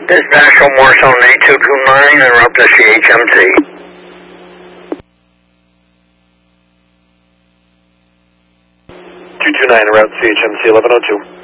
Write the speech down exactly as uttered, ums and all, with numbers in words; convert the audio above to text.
This is National Morrison eight two two nine, and we're up to C H M C. two two nine, route C H M C eleven oh two.